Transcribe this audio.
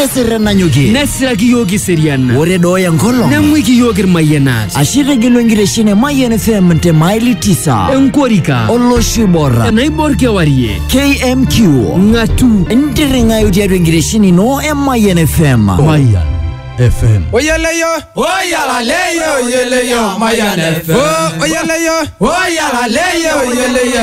Nesirena nyuki. Nesiraki yogi seriana. Ore doya ngolo. Nemwiki yogir mayenat. Ashire gilo ngireshine Mayen FM te maili 9. Enkorika. Oloshibora. Enaibor kewarie. KMQ. Ngatu. Ndiringa yutiatu ngireshini no Mayen FM. Mayen FM. Oyaleyo. Oyalaleyo, oyaleyo, Mayen FM. Oyaleyo. Oyalaleyo, oyaleyo.